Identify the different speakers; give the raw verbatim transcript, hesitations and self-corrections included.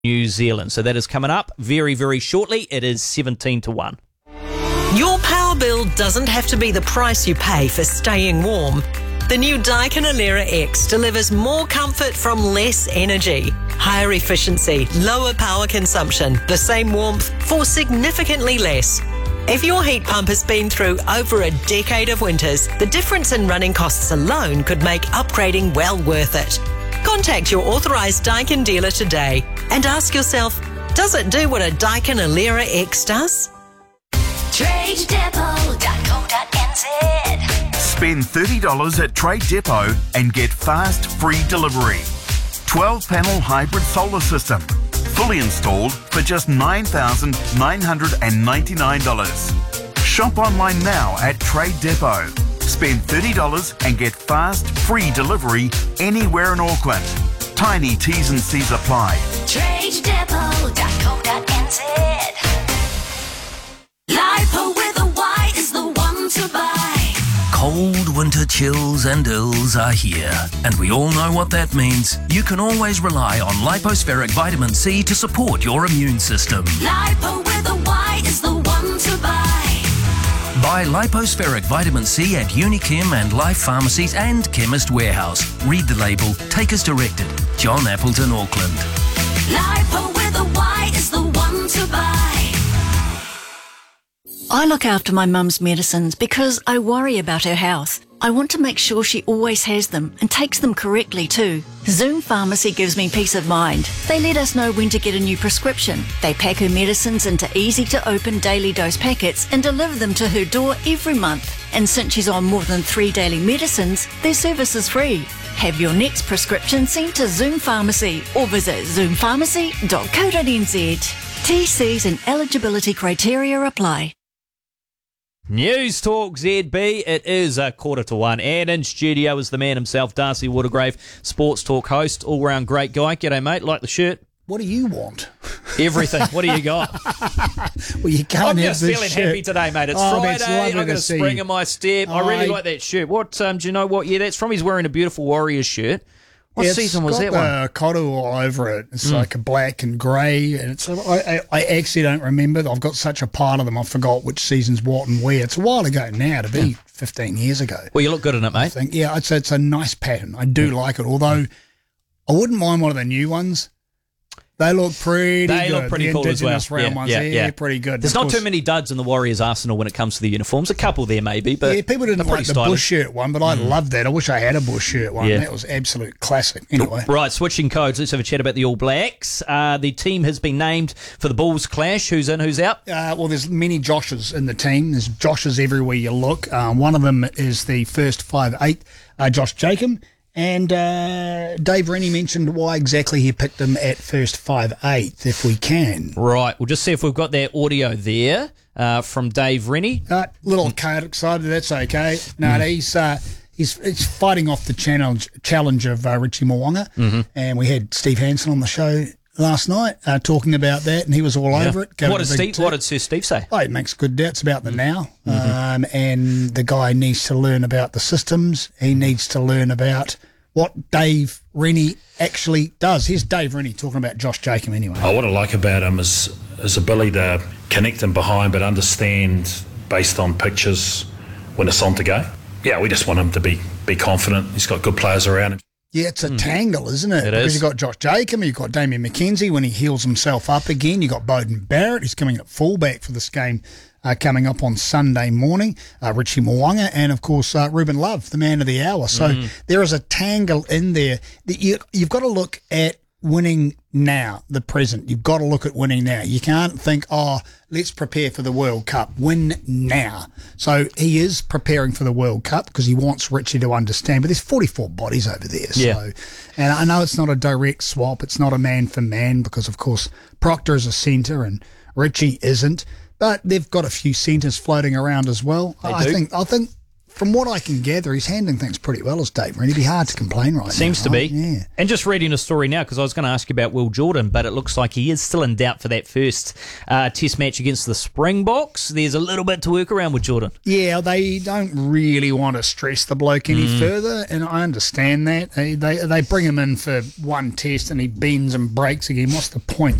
Speaker 1: New Zealand. So that is coming up very, very shortly. It is seventeen to one.
Speaker 2: Your power bill doesn't have to be the price you pay for staying warm. The new Daikin Alera X delivers more comfort from less energy, higher efficiency, lower power consumption, the same warmth for significantly less. If your heat pump has been through over a decade of winters, the difference in running costs alone could make upgrading well worth it. Contact your authorised Daikin dealer today and ask yourself, does it do what a Daikin Alera X does?
Speaker 3: trade depot dot co dot n z.
Speaker 4: Spend thirty dollars at Trade Depot and get fast, free delivery. twelve panel hybrid solar system. Fully installed for just nine thousand nine hundred ninety-nine dollars. Shop online now at Trade Depot. Spend thirty dollars and get fast, free delivery anywhere in Auckland. Tiny T's and C's apply.
Speaker 3: trade depot dot co dot n z. Lipo with a Y is the one to buy.
Speaker 5: Cold winter chills and ills are here, and we all know what that means. You can always rely on Lipospheric Vitamin C to support your immune system.
Speaker 3: Lipo with a Y is the one to buy.
Speaker 5: Buy Lipospheric Vitamin C at Unichem and Life Pharmacies and Chemist Warehouse. Read the label. Take as directed. John Appleton, Auckland.
Speaker 3: Lipo with a Y is the one to buy.
Speaker 6: I look after my mum's medicines because I worry about her health. I want to make sure she always has them and takes them correctly too. Zoom Pharmacy gives me peace of mind. They let us know when to get a new prescription. They pack her medicines into easy-to-open daily dose packets and deliver them to her door every month. And since she's on more than three daily medicines, their service is free. Have your next prescription sent to Zoom Pharmacy or visit zoom pharmacy dot co dot n z. T Cs and eligibility criteria apply.
Speaker 1: News Talk Z B, it is a quarter to one, and in studio is the man himself, Darcy Watergrave, Sports Talk host, all-round great guy. G'day, mate. Like the shirt?
Speaker 7: What do you want?
Speaker 1: Everything. What do you got?
Speaker 7: Well, you can't
Speaker 1: I'm
Speaker 7: have
Speaker 1: just
Speaker 7: this
Speaker 1: feeling
Speaker 7: shirt.
Speaker 1: happy today, mate. It's
Speaker 7: Oh, that's
Speaker 1: Friday.
Speaker 7: lovely
Speaker 1: I've got
Speaker 7: to
Speaker 1: a
Speaker 7: see
Speaker 1: spring
Speaker 7: you.
Speaker 1: in my step. I really
Speaker 7: I-
Speaker 1: like that shirt. What, um, do you know what? Yeah, that's from he's wearing a beautiful Warriors shirt. What
Speaker 7: It's
Speaker 1: season was
Speaker 7: got
Speaker 1: that one?
Speaker 7: the Koru all over it. It's like a black and grey, and it's. I, I, I actually don't remember. I've got such a pile of them. I forgot which season's what and where. It's a while ago now, to be fifteen years ago.
Speaker 1: Well, you look good in it,
Speaker 7: I
Speaker 1: mate.
Speaker 7: think, yeah, it's it's a nice pattern. I do like it. Although I wouldn't mind one of the new ones. They look pretty
Speaker 1: They
Speaker 7: good.
Speaker 1: look pretty
Speaker 7: the
Speaker 1: cool as well.
Speaker 7: Indigenous round
Speaker 1: Yeah,
Speaker 7: ones,
Speaker 1: yeah,
Speaker 7: they're
Speaker 1: yeah.
Speaker 7: pretty good.
Speaker 1: There's
Speaker 7: Of
Speaker 1: not
Speaker 7: course,
Speaker 1: too many duds in the Warriors Arsenal when it comes to the uniforms. A couple there maybe, but
Speaker 7: yeah, people didn't
Speaker 1: they're
Speaker 7: like
Speaker 1: pretty
Speaker 7: the
Speaker 1: stylish.
Speaker 7: bush shirt one, but I loved that. I wish I had a bush shirt one.
Speaker 1: Yeah.
Speaker 7: That was absolute classic. Anyway.
Speaker 1: Right, switching codes. Let's have a chat about the All Blacks. Uh, the team has been named for the Bulls clash. Who's in, who's out?
Speaker 7: Uh, well, there's many Joshes in the team. There's Joshes everywhere you look. Um, one of them is the first five eight, uh, Josh Jacob. And uh, Dave Rennie mentioned why exactly he picked him at first five eight, if we can.
Speaker 1: Right, we'll just see if we've got that audio there uh, from Dave Rennie.
Speaker 7: Uh, little chaotic side, that's okay. No, he's uh, he's he's fighting off the challenge challenge of uh, Richie Mo'unga, mm-hmm. and we had Steve Hansen on the show last night uh, talking about that, and he was all
Speaker 1: Yeah.
Speaker 7: over it.
Speaker 1: What did, Steve, what did Sir Steve say?
Speaker 7: Oh, he makes good doubts about the now,
Speaker 1: Mm-hmm.
Speaker 7: um, and the guy needs to learn about the systems. He needs to learn about what Dave Rennie actually does. Here's Dave Rennie talking about Josh Jacob anyway.
Speaker 8: Oh, what I like about him is his ability to connect him behind but understand based on pictures when it's on to go. Yeah, we just want him to be, be confident. He's got good players around him.
Speaker 7: Yeah, it's a tangle, isn't it?
Speaker 1: It
Speaker 7: because
Speaker 1: is.
Speaker 7: you've got Josh Jacob, you've got Damien McKenzie when he heals himself up again. You've got Bowden Barrett, who's coming at fullback for this game uh, coming up on Sunday morning. Uh, Richie Mo'unga, and, of course, uh, Ruben Love, the man of the hour. So there is a tangle in there. That you, you've got to look at winning now, the present. You've got to look at winning now. You can't think, oh, let's prepare for the World Cup. Win now. So he is preparing for the World Cup because he wants Richie to understand. But there's forty-four bodies over there.
Speaker 1: Yeah.
Speaker 7: So, and I know it's not a direct swap. It's not a man for man because, of course, Proctor is a centre and Richie isn't. But they've got a few centres floating around as well.
Speaker 1: They
Speaker 7: I
Speaker 1: do.
Speaker 7: think I think from what I can gather, he's handling things pretty well as Dave Rennie. It'd be hard to complain right
Speaker 1: Seems
Speaker 7: now.
Speaker 1: to
Speaker 7: right?
Speaker 1: be.
Speaker 7: Yeah.
Speaker 1: And just reading a story now, because I was going to ask you about Will Jordan, but it looks like he is still in doubt for that first uh, test match against the Springboks. There's a little bit to work around with Jordan.
Speaker 7: Yeah, they don't really want to stress the bloke any
Speaker 1: Mm.
Speaker 7: further, and I understand that. They, they they bring him in for one test and he bends and breaks again. What's the point?